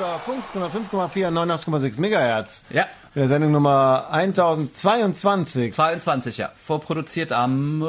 Funk 105,4, 89,6 Megahertz. Ja. Der Sendung Nummer 1022. 22, ja. Vorproduziert am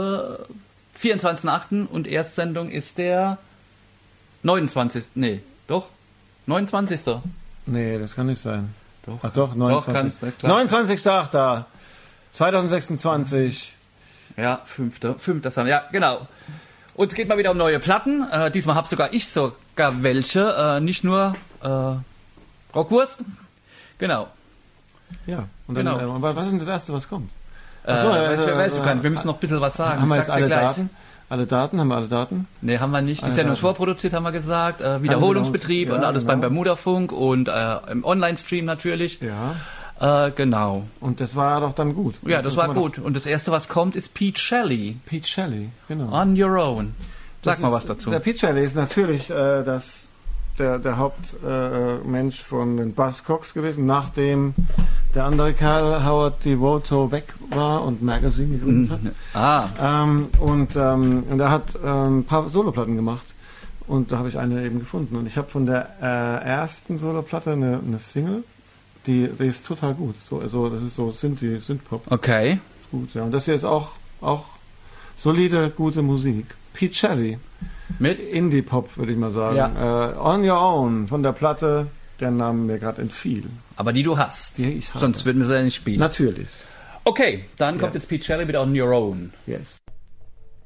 24.8. und Erstsendung ist der 29. Nee, doch? 29. Nee, das kann nicht sein. Doch. Ach doch, 29. Doch, klar. 29.8. 2026. Ja, 5. Ja, genau. Uns geht mal wieder um neue Platten. Diesmal habe sogar welche. Nicht nur Rockwurst. Genau. Ja, und dann, Genau. was ist denn das Erste, was kommt? Weißt du gar nicht. Wir müssen noch ein bisschen was sagen. Haben wir Ich jetzt sag's dir alle gleich. Daten? Alle Daten? Haben wir alle Daten? Nee, haben wir nicht. Die Alle Sendung ist Daten. vorproduziert, haben wir gesagt. Wiederholungsbetrieb Ja, und alles genau. beim Bermuda-Funk und im Online-Stream natürlich. Ja. Genau. Und das war doch dann gut. Ja, das war gut. Und das Erste, was kommt, ist Pete Shelley. Pete Shelley, genau. On Your Own. Sag mal was dazu. Der Pete Shelley ist natürlich der Hauptmensch von den Buzzcocks gewesen, nachdem der andere Kerl Howard Devoto weg war und Magazine gegründet hat. Und er hat ein paar Soloplatten gemacht und da habe ich eine eben gefunden. Und ich habe von der ersten Soloplatte eine Single, die ist total gut. So, das ist so Synthpop. Okay. Gut, ja. Und das hier ist auch solide, gute Musik. Pete Shelley. Mit? Indie-Pop, würde ich mal sagen. Ja. On Your Own von der Platte, der Name mir gerade entfiel. Aber die du hast. Die ich habe. Sonst würden wir sie ja nicht spielen. Natürlich. Okay, dann kommt Yes. jetzt Pete Shelley wieder On Your Own. Yes.